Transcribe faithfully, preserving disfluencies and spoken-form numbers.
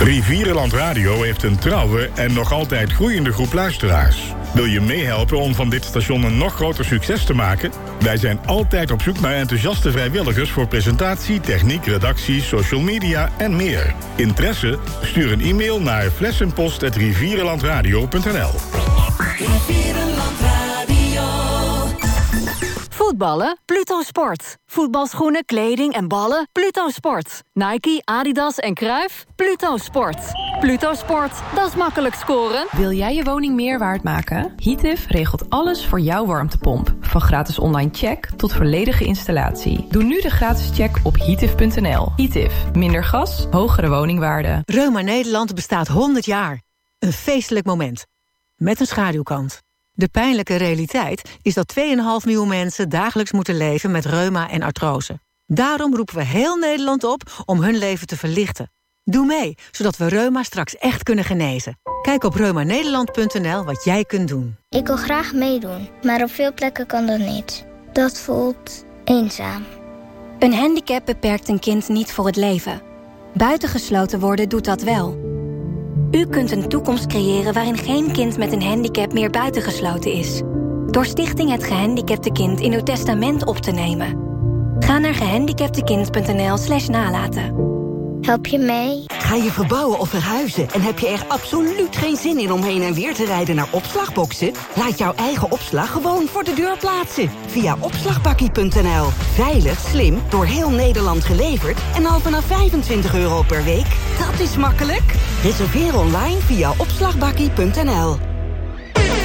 Rivierenland Radio heeft een trouwe en nog altijd groeiende groep luisteraars. Wil je meehelpen om van dit station een nog groter succes te maken? Wij zijn altijd op zoek naar enthousiaste vrijwilligers voor presentatie, techniek, redactie, social media en meer. Interesse? Stuur een e-mail naar flessenpost at rivierenlandradio punt n l. Voetballen? Pluto Sport. Voetbalschoenen, kleding en ballen? Pluto Sport. Nike, Adidas en Cruijff? Pluto Sport. Pluto Sport, dat is makkelijk scoren. Wil jij je woning meer waard maken? Heative regelt alles voor jouw warmtepomp. Van gratis online check tot volledige installatie. Doe nu de gratis check op heative punt n l. Heative. Minder gas, hogere woningwaarde. Reuma Nederland bestaat honderd jaar. Een feestelijk moment. Met een schaduwkant. De pijnlijke realiteit is dat twee komma vijf miljoen mensen dagelijks moeten leven met reuma en artrose. Daarom roepen we heel Nederland op om hun leven te verlichten. Doe mee, zodat we reuma straks echt kunnen genezen. Kijk op reuma nederland punt n l wat jij kunt doen. Ik wil graag meedoen, maar op veel plekken kan dat niet. Dat voelt eenzaam. Een handicap beperkt een kind niet voor het leven. Buitengesloten worden doet dat wel. U kunt een toekomst creëren waarin geen kind met een handicap meer buitengesloten is. Door Stichting Het Gehandicapte Kind in uw testament op te nemen. Ga naar gehandicaptekind punt n l slash nalaten. Help je mee? Ga je verbouwen of verhuizen en heb je er absoluut geen zin in om heen en weer te rijden naar opslagboxen? Laat jouw eigen opslag gewoon voor de deur plaatsen. Via opslagbakkie punt n l. Veilig, slim, door heel Nederland geleverd en al vanaf vijfentwintig euro per week. Dat is makkelijk. Reserveer online via opslagbakkie punt n l.